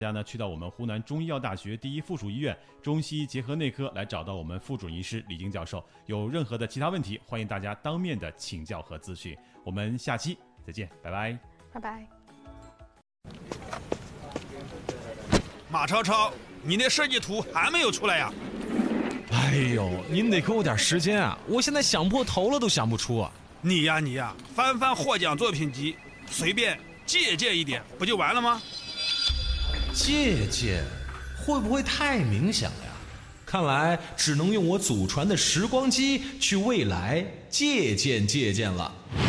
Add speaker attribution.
Speaker 1: 大家呢去到我们湖南中医药大学第一附属医院中西医结合内科来找到我们副主任医师李晶教授，有任何的其他问题，欢迎大家当面的请教和咨询。我们下期再见，拜拜，
Speaker 2: 拜拜。
Speaker 3: 马超超，你那设计图还没有出来呀？
Speaker 4: 哎呦，您得给我点时间啊！我现在想破头了都想不出啊！
Speaker 3: 你呀，翻翻获奖作品集，随便借鉴一点，不就完了吗？
Speaker 4: 借鉴会不会太冥想呀？看来只能用我祖传的时光机去未来借鉴了。